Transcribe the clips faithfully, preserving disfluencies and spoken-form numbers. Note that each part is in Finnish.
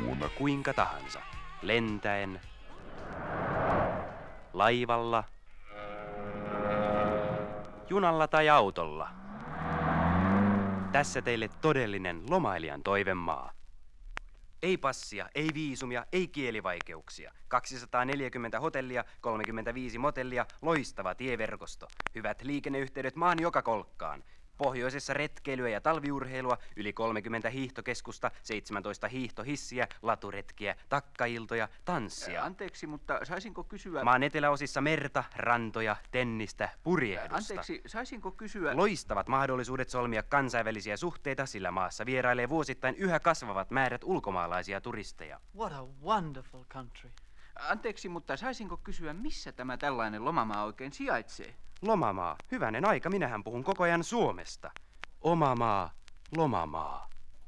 Kuinka, kuinka tahansa. Lentäen, laivalla, junalla tai autolla. Tässä teille todellinen lomailijan toivemaa. Ei passia, ei viisumia, ei kielivaikeuksia. kaksisataaneljäkymmentä hotellia, kolmekymmentäviisi motellia, loistava tieverkosto. Hyvät liikenneyhteydet maan joka kolkkaan. Pohjoisessa retkeilyä ja talviurheilua, yli kolmekymmentä hiihtokeskusta, seitsemäntoista hiihtohissiä, laturetkiä, takkailtoja, tanssia. Anteeksi, mutta saisinko kysyä... Maan eteläosissa merta, rantoja, tennistä, purjehdusta. Anteeksi, saisinko kysyä... Loistavat mahdollisuudet solmia kansainvälisiä suhteita, sillä maassa vierailee vuosittain yhä kasvavat määrät ulkomaalaisia turisteja. What a wonderful country. Anteeksi, mutta saisinko kysyä, missä tämä tällainen lomamaa oikein sijaitsee? Lomamaa. Hyvänen aika, minähän puhun koko ajan Suomesta. Oma maa, lomamaa.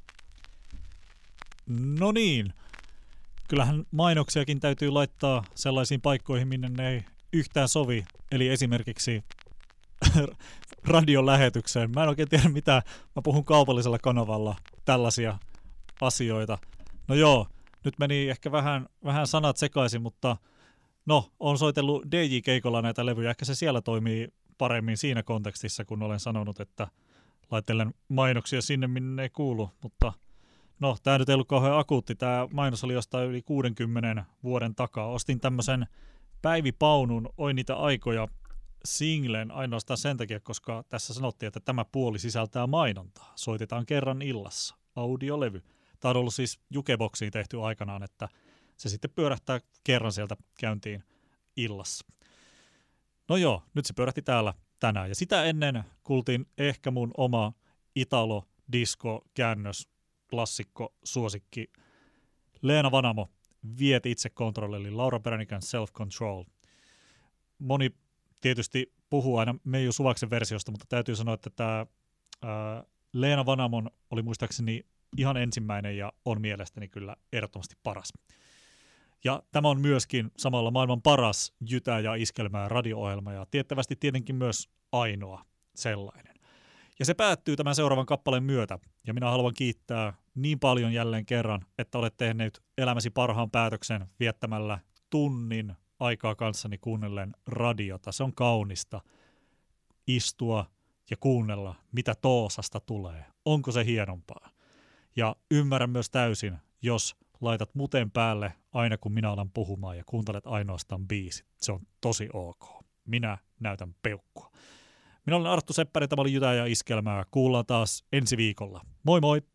No niin. Kyllähän mainoksiakin täytyy laittaa sellaisiin paikkoihin, minne ne ei yhtään sovi. Eli esimerkiksi radion lähetykseen. Mä en oikein tiedä mitä. Mä puhun kaupallisella kanavalla tällaisia asioita. No joo, nyt meni ehkä vähän, vähän sanat sekaisin, mutta no, on soitellut D J-keikolla näitä levyjä. Ehkä se siellä toimii paremmin siinä kontekstissa, kun olen sanonut, että laittelen mainoksia sinne, minne ne ei kuulu. Mutta no, tämä nyt ei ollut kauhean akuutti. Tämä mainos oli jostain yli kuudenkymmenen vuoden takaa. Ostin tämmöisen Päivi Paunun Oi niitä aikoja singlen ainoastaan sen takia, koska tässä sanottiin, että tämä puoli sisältää mainontaa. Soitetaan kerran illassa. Audiolevy. Tämä on ollut siis Jukeboxiin tehty aikanaan, että se sitten pyörähtää kerran sieltä käyntiin illassa. No joo, nyt se pyörähti täällä tänään. Ja sitä ennen kuultiin ehkä mun oma Italo, disco, käännös, klassikko, suosikki. Leena Vanamo, Viet itse kontrolli, eli Laura Peränikän Self Control. Moni tietysti puhuu aina Meiju Suvaksen versiosta, mutta täytyy sanoa, että tämä ää, Leena Vanamon oli muistaakseni ihan ensimmäinen ja on mielestäni kyllä ehdottomasti paras. Ja tämä on myöskin samalla maailman paras jytä- ja iskelmää radio-ohjelma ja tiettävästi tietenkin myös ainoa sellainen. Ja se päättyy tämän seuraavan kappaleen myötä. Ja minä haluan kiittää niin paljon jälleen kerran, että olet tehneet elämäsi parhaan päätöksen viettämällä tunnin aikaa kanssani kuunnellen radiota. Se on kaunista istua ja kuunnella, mitä Toosasta tulee. Onko se hienompaa? Ja ymmärrän myös täysin, jos laitat muten päälle aina kun minä alan puhumaan ja kuuntelet ainoastaan biisit. Se on tosi ok. Minä näytän peukkua. Minä olen Arttu Seppänen, tämä oli Jytä ja Iskelmää. Kuullaan taas ensi viikolla. Moi moi!